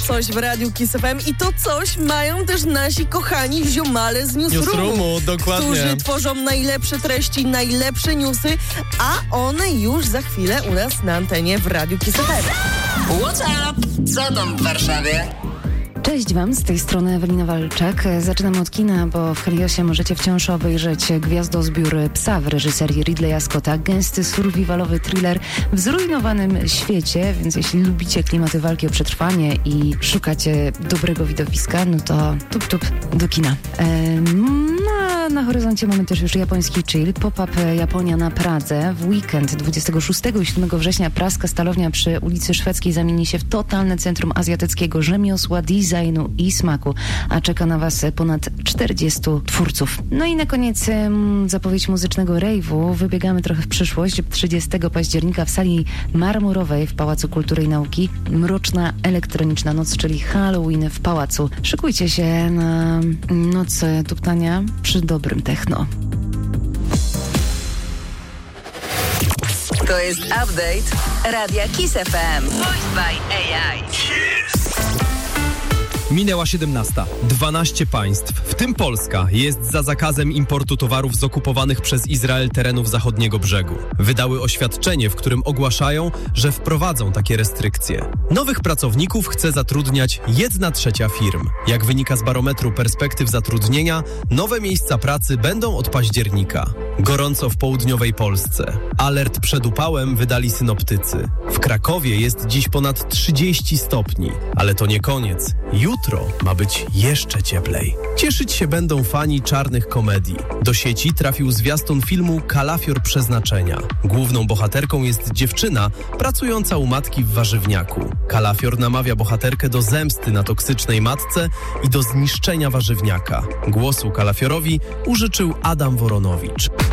coś w Radiu Kiss FM i to coś mają też nasi kochani ziomale z Newsroomu, dokładnie. Którzy tworzą najlepsze treści, najlepsze newsy, a one już za chwilę u nas na antenie w Radiu Kiss FM. What's up? Co tam w Warszawie? Cześć Wam, z tej strony Ewelina Walczak. Zaczynamy od kina, bo w Heliosie możecie wciąż obejrzeć Gwiazdozbiór Psa w reżyserii Ridleya Scotta. Gęsty, survivalowy thriller w zrujnowanym świecie, więc jeśli lubicie klimaty walki o przetrwanie i szukacie dobrego widowiska, no to tup do kina. Na horyzoncie mamy też już japoński chill, pop-up Japonia na Pradze. W weekend 26 i 7 września praska stalownia przy ulicy Szwedzkiej zamieni się w totalne centrum azjatyckiego rzemiosła, designu i smaku, a czeka na Was ponad 40 twórców. No i na koniec zapowiedź muzycznego rave'u. Wybiegamy trochę w przyszłość. 30 października w sali marmurowej w Pałacu Kultury i Nauki mroczna elektroniczna noc, czyli Halloween w pałacu. Szykujcie się na noc tuptania przy dobrym techno. To jest update Radia Kiss FM. Voiced by AI. Minęła 17. 12 państw, w tym Polska, jest za zakazem importu towarów z okupowanych przez Izrael terenów zachodniego brzegu. Wydały oświadczenie, w którym ogłaszają, że wprowadzą takie restrykcje. Nowych pracowników chce zatrudniać 1/3 firm. Jak wynika z barometru perspektyw zatrudnienia, nowe miejsca pracy będą od października. Gorąco w południowej Polsce. Alert przed upałem wydali synoptycy. W Krakowie jest dziś ponad 30 stopni, ale to nie koniec. Jutro ma być jeszcze cieplej. Cieszyć się będą fani czarnych komedii. Do sieci trafił zwiastun filmu Kalafior Przeznaczenia. Główną bohaterką jest dziewczyna pracująca u matki w warzywniaku. Kalafior namawia bohaterkę do zemsty na toksycznej matce i do zniszczenia warzywniaka. Głosu Kalafiorowi użyczył Adam Woronowicz.